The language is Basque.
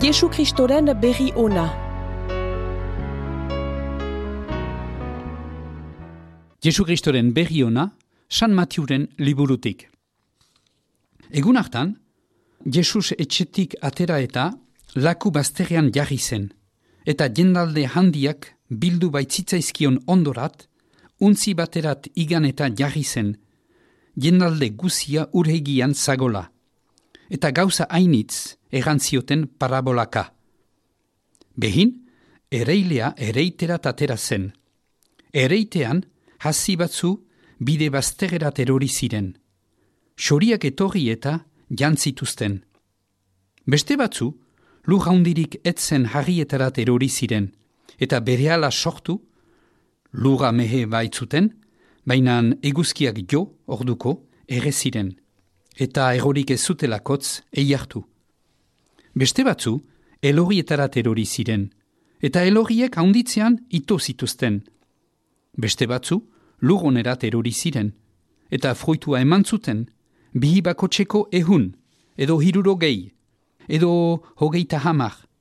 Jesu Kristoren berri ona. Jesu Kristoren berri ona, San Matiuren liburutik. Egun hartan, Jesus etxetik atera eta laku bazterrean jarri zen, eta jendalde handiak bildu baitzitzaizkion ondorat, untzi baterat igan eta jarri zen, jendalde guzia urhegian zagola, eta gauza hainitz erantzioten parabolaka. Behin, ereilea ereiterat atera zen. Ereitean, hasi batzu bide bazterrerat erori ziren. Xoriak etorri eta jantzituzten. Beste batzu, lur haundirik etzen harrietarat erori ziren, eta berehala sortu, lura mehe baitzuten, baina eguzkiak jo orduko ere ziren, eta erorik ez zutelakotz eiartu. Beste batzu, elorrietarat erori ziren, eta elorriek haunditzean ito zituzten. Beste batzu, lur onerat erori ziren, eta fruitua eman zuten, bihi bakotxeko 100, edo 60, edo 30,